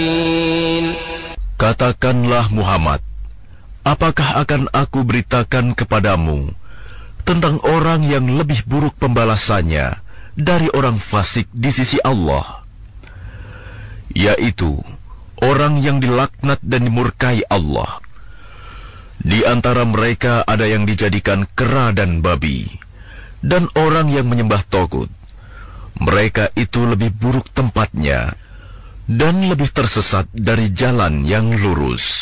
Katakanlah Muhammad, apakah akan aku beritakan kepadamu tentang orang yang lebih buruk pembalasannya dari orang fasik di sisi Allah, yaitu orang yang dilaknat dan dimurkai Allah. Di antara mereka ada yang dijadikan kera dan babi, dan orang yang menyembah togut. Mereka itu lebih buruk tempatnya dan lebih tersesat dari jalan yang lurus.